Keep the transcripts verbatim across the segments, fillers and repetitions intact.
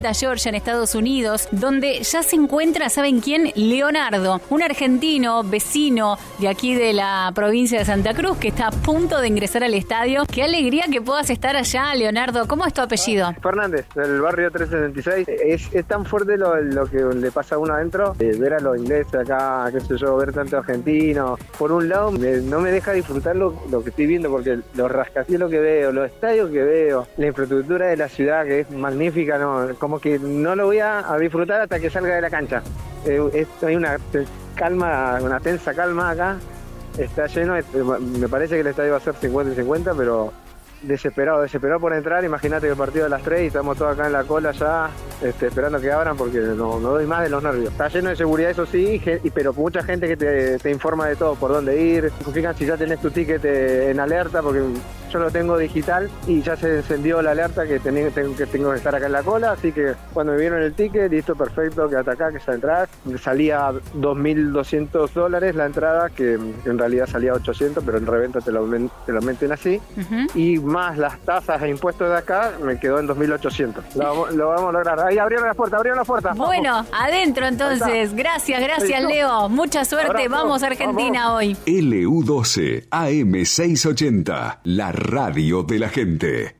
Georgia, en Estados Unidos, donde ya se encuentra, ¿saben quién? Leonardo, un argentino vecino de aquí de la provincia de Santa Cruz, que está a punto de ingresar al estadio. Qué alegría que puedas estar allá, Leonardo. ¿Cómo es tu apellido? Fernández, del barrio trescientos setenta y seis. Es, es tan fuerte lo, lo que le pasa a uno adentro, eh, ver a los ingleses acá, qué sé yo, ver tanto argentino. Por un lado, me, no me deja disfrutar lo, lo que estoy viendo, porque los rascacielos que veo, los estadios que veo, la infraestructura de la ciudad, que es magnífica, ¿no? Como que no lo voy a, a disfrutar hasta que salga de la cancha. Eh, es, hay una calma, una tensa calma acá. Está lleno, me parece que el estadio va a ser cincuenta y cincuenta, pero desesperado, desesperado por entrar. Imagínate que el partido a las tres y estamos todos acá en la cola ya, este, esperando que abran, porque no, no doy más de los nervios. Está lleno de seguridad, eso sí, pero mucha gente que te, te informa de todo, por dónde ir. Fijan si ya tenés tu ticket en alerta, porque yo lo tengo digital y ya se encendió la alerta que, ten, tengo, que tengo que estar acá en la cola. Así que cuando me vieron el ticket, listo, perfecto, quédate acá, que ya entrar. Salía dos mil doscientos dólares la entrada, que en realidad salía ochocientos, pero en reventa te lo, te lo meten así. Uh-huh. Y más las tasas e impuestos de acá, me quedó en dos mil ochocientos. Lo, lo vamos a lograr. Ahí abrieron las puertas, abrieron las puertas. Bueno, vamos. Adentro entonces. Gracias, gracias, Leo. Mucha suerte. Abrazo. Vamos a Argentina vamos. Hoy. L U doce A M seiscientos ochenta, la radio de la gente.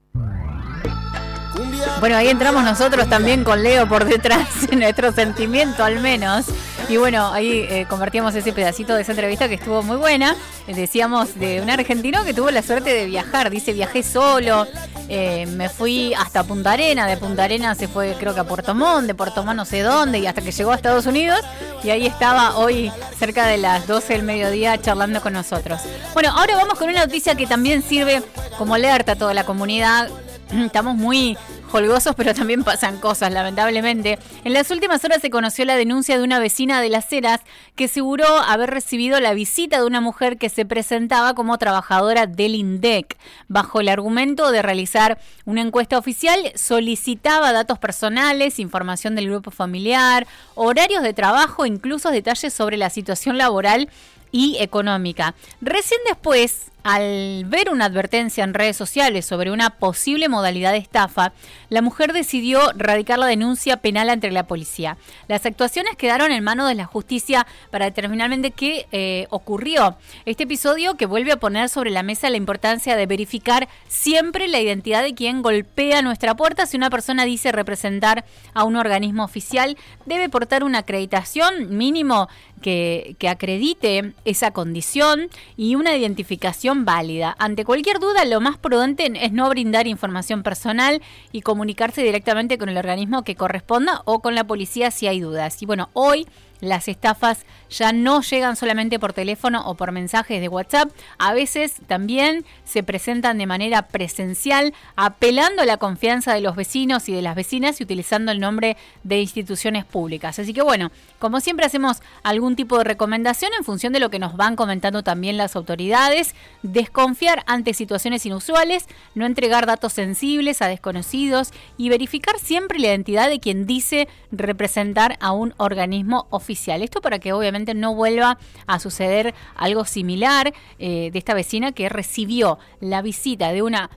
Bueno, ahí entramos nosotros también con Leo por detrás, en nuestro sentimiento al menos. Y bueno, ahí eh, compartíamos ese pedacito de esa entrevista que estuvo muy buena. Eh, decíamos de un argentino que tuvo la suerte de viajar. Dice, viajé solo, eh, me fui hasta Punta Arenas. De Punta Arenas se fue creo que a Puerto Montt, de Puerto Montt no sé dónde, y hasta que llegó a Estados Unidos. Y ahí estaba hoy cerca de las doce del mediodía charlando con nosotros. Bueno, ahora vamos con una noticia que también sirve como alerta a toda la comunidad. Estamos muy holgosos, pero también pasan cosas, lamentablemente. En las últimas horas se conoció la denuncia de una vecina de Las Heras que aseguró haber recibido la visita de una mujer que se presentaba como trabajadora del INDEC. Bajo el argumento de realizar una encuesta oficial, solicitaba datos personales, información del grupo familiar, horarios de trabajo, incluso detalles sobre la situación laboral y económica. Recién después, al ver una advertencia en redes sociales sobre una posible modalidad de estafa, la mujer decidió radicar la denuncia penal ante la policía. Las actuaciones quedaron en manos de la justicia para determinar qué eh, ocurrió. Este episodio que vuelve a poner sobre la mesa la importancia de verificar siempre la identidad de quien golpea nuestra puerta. Si una persona dice representar a un organismo oficial, debe portar una acreditación mínimo que, que acredite esa condición y una identificación válida. Ante cualquier duda, lo más prudente es no brindar información personal y comunicarse directamente con el organismo que corresponda o con la policía si hay dudas. Y bueno, hoy las estafas ya no llegan solamente por teléfono o por mensajes de WhatsApp. A veces también se presentan de manera presencial, apelando a la confianza de los vecinos y de las vecinas y utilizando el nombre de instituciones públicas. Así que bueno, como siempre hacemos algún tipo de recomendación en función de lo que nos van comentando también las autoridades. Desconfiar ante situaciones inusuales, no entregar datos sensibles a desconocidos y verificar siempre la identidad de quien dice representar a un organismo oficial. Esto para que obviamente no vuelva a suceder algo similar eh, de esta vecina que recibió la visita de una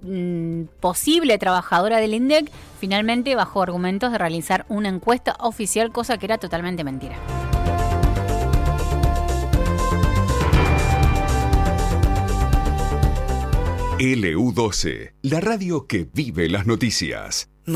mm, posible trabajadora del INDEC, finalmente bajo argumentos de realizar una encuesta oficial, cosa que era totalmente mentira. L U doce, la radio que vive las noticias.